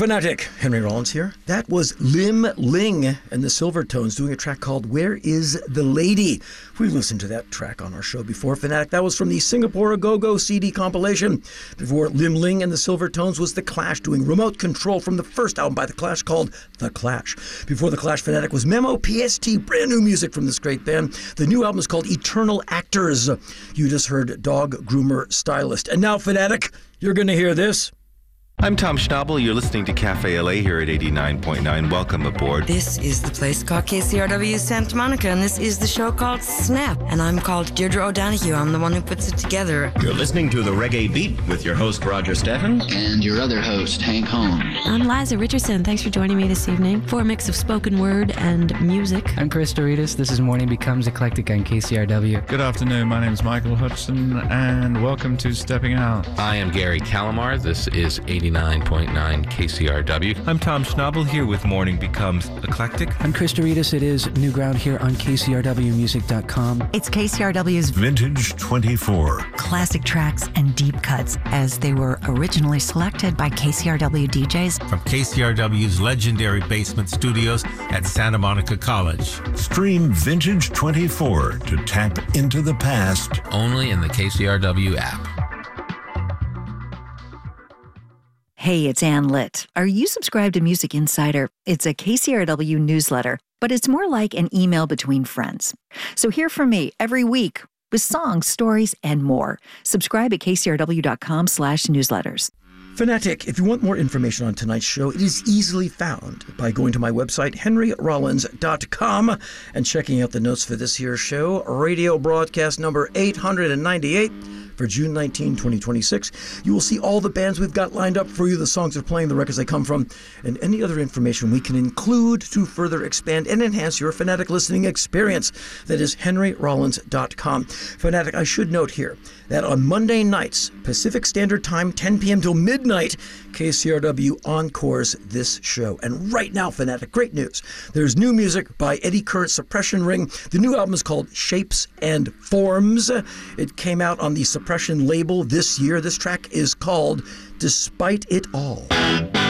Fanatic, Henry Rollins here. That was Lim Ling and the Silvertones doing a track called Where Is the Lady? We've listened to that track on our show before, Fanatic. That was from the Singapore Go-Go CD compilation. Before Lim Ling and the Silvertones was The Clash doing Remote Control from the first album by The Clash called The Clash. Before The Clash, Fanatic was Memo PST, brand new music from this great band. The new album is called Eternal Actors. You just heard Dog Groomer Stylist. And now, Fanatic, you're going to hear this. I'm Tom Schnabel. You're listening to Cafe LA here at 89.9. Welcome aboard. This is the place called KCRW Santa Monica, and this is the show called Snap. And I'm called Deirdre O'Donoghue. I'm the one who puts it together. You're listening to The Reggae Beat with your host, Roger Stephens. And your other host, Hank Holmes. I'm Liza Richardson. Thanks for joining me this evening for a mix of spoken word and music. I'm Chris Doritas. This is Morning Becomes Eclectic on KCRW. Good afternoon. My name is Michael Hudson, and welcome to Stepping Out. I am Gary Calamar. This is 89.9 KCRW. I'm Tom Schnabel here with Morning Becomes Eclectic. I'm Chris Doritas. It is New Ground here on KCRWmusic.com. It's KCRW's Vintage 24. Classic tracks and deep cuts as they were originally selected by KCRW DJs. From KCRW's legendary basement studios at Santa Monica College. Stream Vintage 24 to tap into the past. Only in the KCRW app. Hey, it's Ann Litt. Are you subscribed to Music Insider? It's a KCRW newsletter, but it's more like an email between friends. So hear from me every week with songs, stories, and more. Subscribe at kcrw.com/newsletters. Fanatic, if you want more information on tonight's show, it is easily found by going to my website, henryrollins.com, and checking out the notes for this here show, radio broadcast number 898 for June 19, 2026. You will see all the bands we've got lined up for you, the songs they're playing, the records they come from, and any other information we can include to further expand and enhance your Fanatic listening experience. That is henryrollins.com. Fanatic, I should note here that on Monday nights, Pacific Standard Time, 10 p.m. till midnight, KCRW encores this show. And right now, Fanatic, great news. There's new music by Eddie Current, Suppression Ring. The new album is called Shapes and Forms. It came out on the Suppression label this year. This track is called Despite It All.